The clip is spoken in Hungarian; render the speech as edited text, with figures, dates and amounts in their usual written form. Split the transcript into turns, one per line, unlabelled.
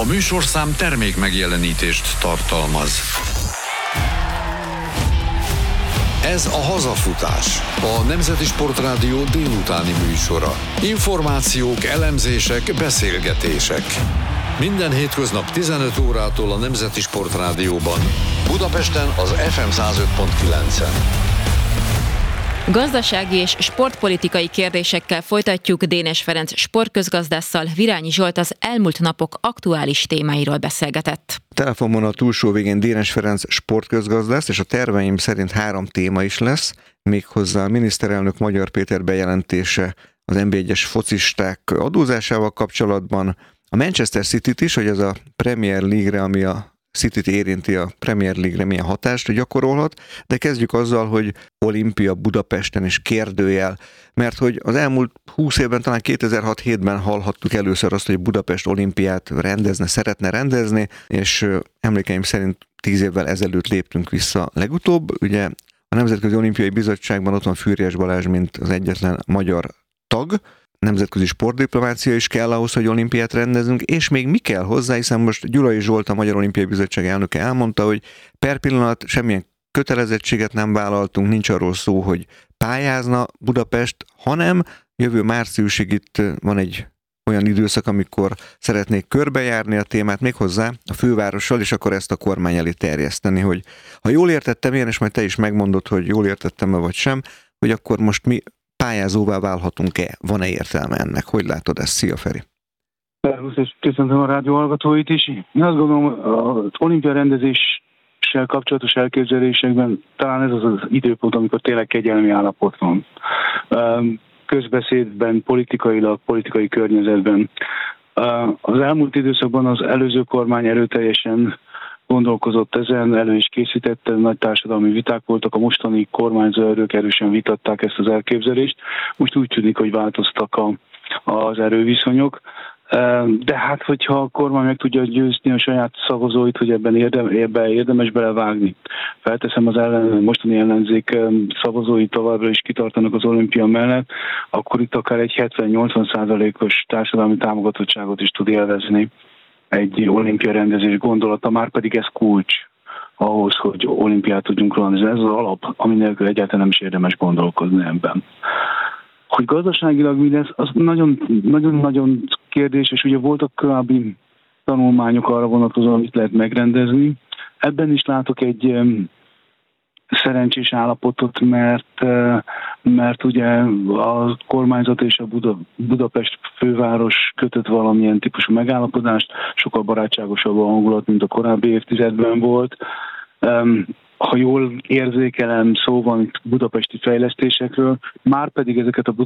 A műsorszám termék megjelenítést tartalmaz. Ez a Hazafutás, a Nemzeti Sportrádió délutáni műsora. Információk, elemzések, beszélgetések. Minden hétköznap 15 órától a Nemzeti Sportrádióban. Budapesten az FM 105.9-en.
Gazdasági és sportpolitikai kérdésekkel folytatjuk Dénes Ferenc sportközgazdásszal. Virányi Zsolt az elmúlt napok aktuális témáiról beszélgetett.
Telefonban a túlsó végén Dénes Ferenc sportközgazdász, és a terveim szerint 3 téma is lesz, méghozzá a miniszterelnök Magyar Péter bejelentése az NB1-es focisták adózásával kapcsolatban, a Manchester Cityt is, hogy ez a Premier League-re, ami a Cityt érinti, a Premier League-re milyen hatást gyakorolhat, de kezdjük azzal, hogy olimpia Budapesten is kérdőjel, mert hogy az elmúlt 20 évben, talán 2006-7-ben hallhattuk először azt, hogy Budapest olimpiát szeretne rendezni, és emlékeim szerint 10 évvel ezelőtt léptünk vissza legutóbb. Ugye a Nemzetközi Olimpiai Bizottságban ott van Füriyes Balázs, mint az egyetlen magyar tag, nemzetközi sportdiplomácia is kell ahhoz, hogy olimpiát rendezünk, és még mi kell hozzá, hiszen most Gyulai Zsolt, a Magyar Olimpiai Bizottság elnöke elmondta, hogy per pillanat semmilyen kötelezettséget nem vállaltunk, nincs arról szó, hogy pályázna Budapest, hanem jövő márciusig itt van egy olyan időszak, amikor szeretnék körbejárni a témát, méghozzá a fővárossal, és akkor ezt a kormány elé terjeszteni, hogy ha jól értettem én, és majd te is megmondod, hogy jól értettem-e vagy sem, hogy akkor most mi pályázóvá válhatunk-e? Van-e értelme ennek? Hogy látod ezt? Szia, Feri!
Szervusz, és köszöntöm a rádió hallgatóit is. Én azt gondolom, az olimpia rendezéssel kapcsolatos elképzelésekben talán ez az időpont, amikor tényleg kegyelmi állapot van. Közbeszédben, politikai környezetben. Az elmúlt időszakban az előző kormány erőteljesen gondolkozott ezen, elő is készítette, nagy társadalmi viták voltak, a mostani kormányzó erők erősen vitatták ezt az elképzelést. Most úgy tűnik, hogy változtak az erőviszonyok. De hát, hogyha a kormány meg tudja győzni a saját szavazóit, hogy ebben érdemes belevágni. Felteszem, az mostani ellenzék szavazói továbbra is kitartanak az olimpia mellett, akkor itt akár egy 70-80%-os társadalmi támogatottságot is tud élvezni egy olimpia rendezés gondolata, már pedig ez kulcs ahhoz, hogy olimpiát tudjunk rendezni. Ez az alap, ami nélkül egyáltalán nem is érdemes gondolkozni ebben. Hogy gazdaságilag mi lesz, az nagyon-nagyon kérdés, és ugye voltak korábbi tanulmányok arra vonatkozóan, amit lehet megrendezni. Ebben is látok egy szerencsés állapotot, mert ugye a kormányzat és a Budapest főváros kötött valamilyen típusú megállapodást, sokkal barátságosabb a hangulat, mint a korábbi évtizedben volt. Ha jól érzékelem, szó van itt budapesti fejlesztésekről, már pedig ezeket a